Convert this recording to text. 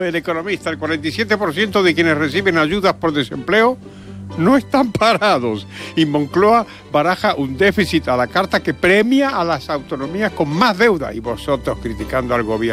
El Economista, el 47% de quienes reciben ayudas por desempleo no están parados. Y Moncloa baraja un déficit a la carta que premia a las autonomías con más deuda. Y vosotros criticando al gobierno.